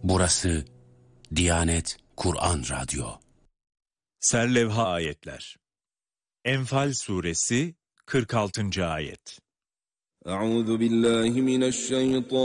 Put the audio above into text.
Burası Diyanet Kur'an Radyo. Serlevha ayetler. Enfal suresi 46. ayet. Euzu billahi mineşşeytanirracim.